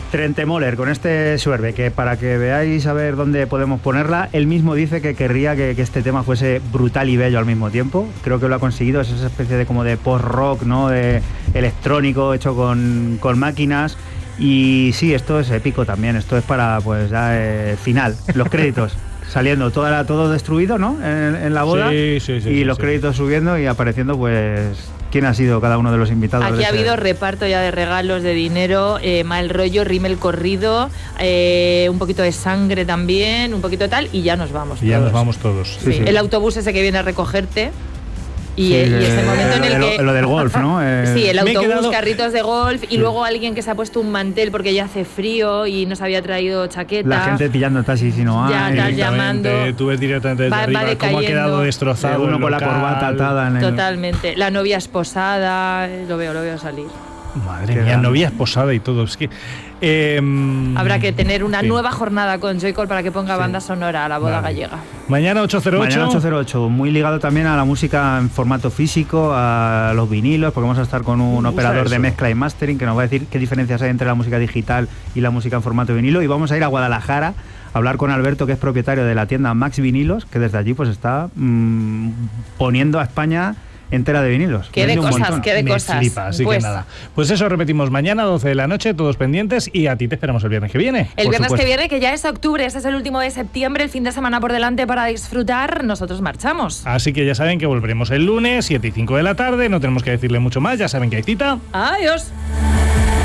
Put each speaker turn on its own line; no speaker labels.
Trentemøller, con este Suerve, que para que veáis a ver dónde podemos ponerla, él mismo dice que querría que este tema fuese brutal y bello al mismo tiempo. Creo que lo ha conseguido, es esa especie de como de post-rock, ¿no? De electrónico hecho con máquinas. Y sí, esto es épico también, esto es para pues ya final, los créditos. Saliendo todo destruido, ¿no? En la boda. Sí, los créditos subiendo y apareciendo, pues, quién ha sido cada uno de los invitados.
Aquí ha habido reparto ya de regalos, de dinero, mal rollo, rímel corrido, un poquito de sangre también, un poquito de tal, y ya nos vamos.
Y ya nos vamos todos.
Sí. El autobús ese que viene a recogerte. Y ese momento en el que...
Lo del golf, ¿no?
Sí, el autobús, carritos de golf, y luego alguien que se ha puesto un mantel porque ya hace frío y no se había traído chaqueta.
La gente pillando taxis si no hay.
Ya llamando.
Tú ves directamente desde arriba cómo ha quedado destrozado.
Uno con la corbata atada.
Totalmente. La novia esposada, lo veo salir.
Madre mía, novia esposada y todo. Es que...
habrá que tener una nueva jornada con Joycall para que ponga banda sonora a la boda gallega.
Mañana 808.
Mañana 808, muy ligado también a la música en formato físico, a los vinilos, porque vamos a estar con un operador de mezcla y mastering que nos va a decir qué diferencias hay entre la música digital y la música en formato vinilo. Y vamos a ir a Guadalajara a hablar con Alberto, que es propietario de la tienda Max Vinilos, que desde allí pues está poniendo a España entera de vinilos.
Qué de cosas.
Flipa, así que nada. Pues eso repetimos mañana, 12 de la noche, todos pendientes, y a ti te esperamos el viernes que viene.
El viernes que viene, que ya es octubre, este es el último de septiembre, el fin de semana por delante para disfrutar, nosotros marchamos.
Así que ya saben que volveremos el lunes, 7 y 5 de la tarde, no tenemos que decirle mucho más, ya saben que hay cita.
Adiós.